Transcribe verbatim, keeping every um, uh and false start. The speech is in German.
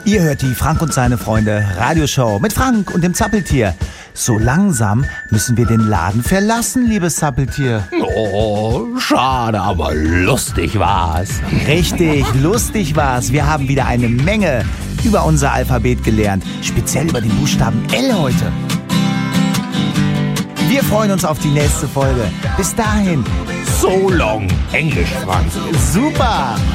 Ihr hört die Frank und seine Freunde Radioshow mit Frank und dem Zappeltier. So langsam müssen wir den Laden verlassen, liebes Zappeltier. Oh, schade, aber lustig war's. Richtig, lustig war's. Wir haben wieder eine Menge über unser Alphabet gelernt. Speziell über den Buchstaben L heute. Wir freuen uns auf die nächste Folge. Bis dahin. So long, Englisch, Frank. Super.